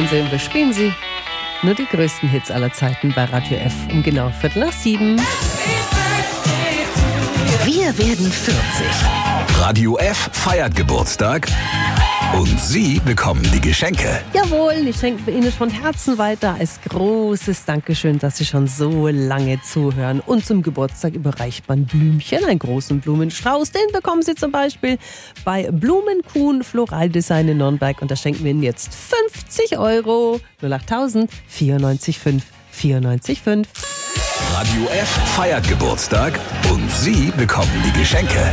Fernsehen. Wir spielen sie. Nur die größten Hits aller Zeiten bei Radio F um genau 6:15. Wir werden 40. Radio F feiert Geburtstag und Sie bekommen die Geschenke. Jawohl, ich schenke Ihnen von Herzen weiter als großes Dankeschön, dass Sie schon so lange zuhören. Und zum Geburtstag überreicht man Blümchen, einen großen Blumenstrauß. Den bekommen Sie zum Beispiel bei Blumenkuhn Floraldesign in Nürnberg. Und da schenken wir Ihnen jetzt 50 €. 08.000 94 5 94 5. Radio F feiert Geburtstag und Sie bekommen die Geschenke.